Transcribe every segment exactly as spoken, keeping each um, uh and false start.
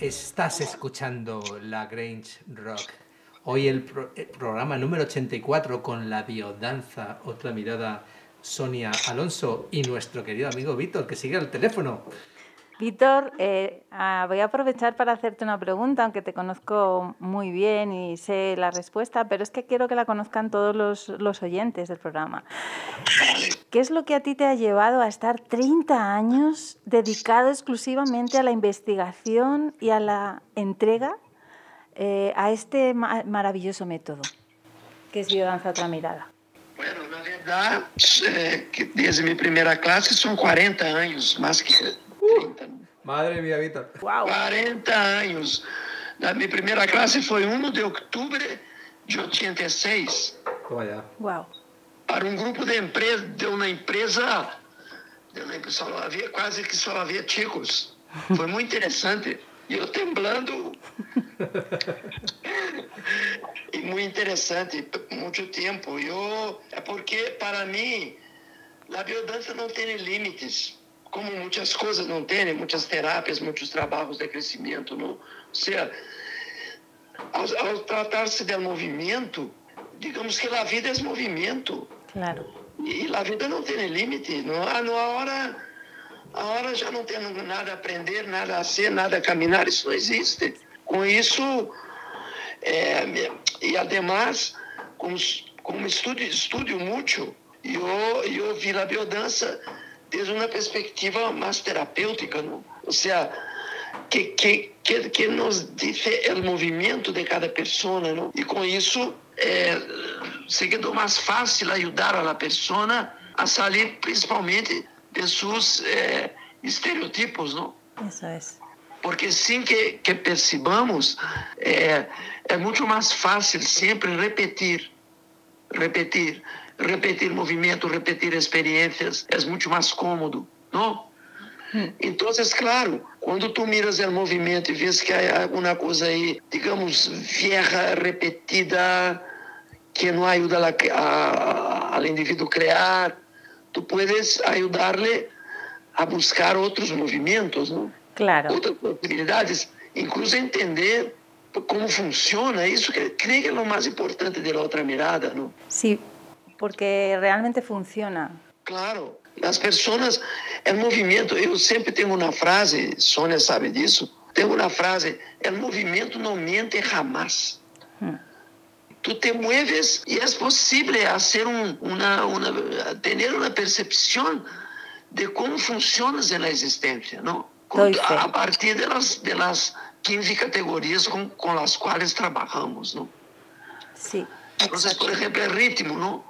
Estás escuchando La Grange Rock. Hoy el, pro- el programa número ochenta y cuatro con la biodanza, otra mirada, Sonia Alonso y nuestro querido amigo Víctor, que sigue al teléfono. Víctor, eh, ah, voy a aprovechar para hacerte una pregunta, aunque te conozco muy bien y sé la respuesta, pero es que quiero que la conozcan todos los, los oyentes del programa. ¿Qué es lo que a ti te ha llevado a estar treinta años dedicado exclusivamente a la investigación y a la entrega eh, a este ma- maravilloso método, que es biodanza otra mirada? Bueno, na verdade, é, que desde minha primeira classe são quarenta anos, mais que trinta. Uh, madre mía, Víctor. Wow. quarenta anos. Na minha primeira classe foi primeiro de outubro de oitenta e seis. Toma ya. Wow. Para um grupo de empresa, de uma empresa, de uma empresa só havia, quase que só havia chicos. Foi muito interessante. E eu temblando. E muito interessante, muito tempo. Eu, é porque, para mim, a biodança não tem limites. Como muitas coisas não tem, muitas terapias, muitos trabalhos de crescimento. Não? Ou seja, ao, ao tratar-se do movimento, digamos que a vida é movimento. Claro. E a vida não tem limite. Não há, não há hora, a hora já não tem nada a aprender, nada a ser, nada a caminhar. Isso não existe. Com isso, é, e ademais, como, como estudo, estudo muito, eu, eu vi a biodança desde uma perspectiva mais terapêutica. Não? Ou seja, que, que, que, que nos diz o movimento de cada pessoa. Não? E com isso, é, se quedou mais fácil ajudar a pessoa a sair principalmente de seus é, estereotipos. Não? Isso é. Porque sem que, que percebamos, é, é muito mais fácil sempre repetir, repetir, repetir movimento, repetir experiências, é muito mais cômodo, não? Hum. Então, claro, quando tu miras o movimento e vês que há alguma coisa aí, digamos, vieja, repetida, que não ajuda ao indivíduo a criar, tu puedes ajudar-lhe a buscar outros movimentos, não? Claro. Outras possibilidades, incluso entender como funciona isso, que creio que é o mais importante da outra mirada, não? Sí, porque realmente funciona. Claro, as pessoas, o movimento, eu sempre tenho uma frase, Sônia sabe disso, tenho uma frase, o movimento não mente jamás. Hum. Tu te mueves e é possível fazer um, uma, uma, ter uma percepção de como funcionas na existência, não? A partir das, das quinze categorias com, com as quais trabalhamos, não? Sim. Então, por exemplo, é ritmo, não?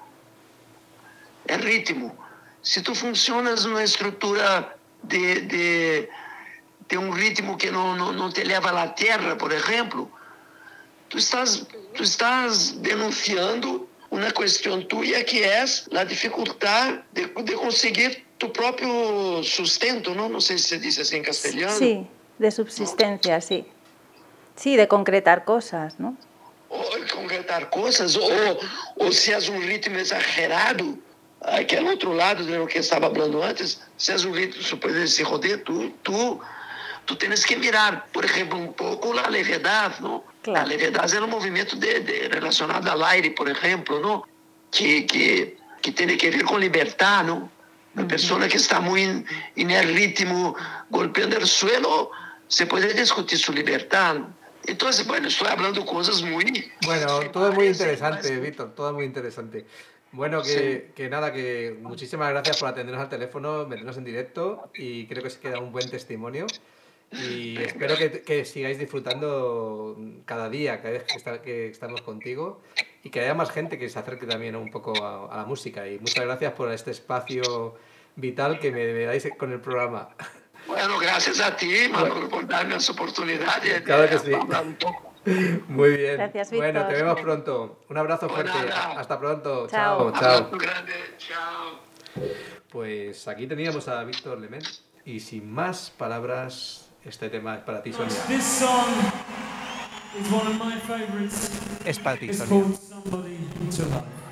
É ritmo. Se tu funcionas numa estrutura de, de, de um ritmo que não, não, não te leva à terra, por exemplo, tu estás, tu estás denunciando uma questão tua que é a dificuldade de, de conseguir tu próprio sustento, ¿no? No sé si se dice así en castellano. Sí, de subsistencia, ¿no? Sí. Sí, de concretar cosas, ¿no? O concretar cosas, o, o si es un ritmo exagerado, que al otro lado de lo que estaba hablando antes, si es un ritmo, se puede decir, joder, tú, tú, tú tienes que mirar, por ejemplo, un poco la levedad, ¿no? Claro. La levedad es el movimiento de, de, relacionado al aire, por ejemplo, ¿no? Que, que, que tiene que ver con libertad, ¿no? Una persona que está muy en, en el ritmo, golpeando el suelo, se puede discutir su libertad. Entonces, bueno, estoy hablando cosas muy... Bueno, todo es muy interesante, Víctor, todo es muy interesante. Bueno, que, sí. que nada, que muchísimas gracias por atendernos al teléfono, meternos en directo, y creo que se queda un buen testimonio. Y Venga. espero que, que sigáis disfrutando cada día, cada vez que, está, que estamos contigo, y que haya más gente que se acerque también un poco a, a la música. Y muchas gracias por este espacio vital que me, me dais con el programa. Bueno, gracias a ti, Manu, bueno. por darme esa oportunidad de, claro que de sí. hablar un poco. Muy bien. Gracias, Víctor. Bueno, te vemos pronto. Un abrazo Bueno, fuerte. nada. Hasta pronto. Chao. Chao. Chao. Abrazo grande. Chao. Pues aquí teníamos a Víctor Lement. Y sin más palabras, este tema es para ti, Sonia. This song is one of my favorites. Es para ti, It's Sonia. called Somebody to Love.